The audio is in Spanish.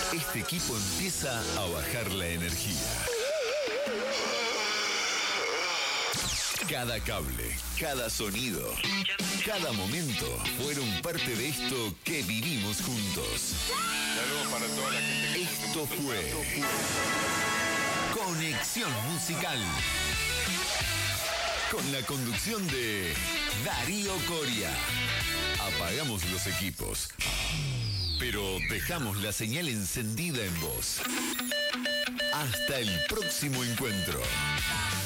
Este equipo empieza a bajar la energía. Cada cable, cada sonido, cada momento fueron parte de esto que vivimos juntos. Saludos para toda la gente. Esto fue Conexión Musical. Con la conducción de Darío Coria. Apagamos los equipos, pero dejamos la señal encendida en vos. Hasta el próximo encuentro.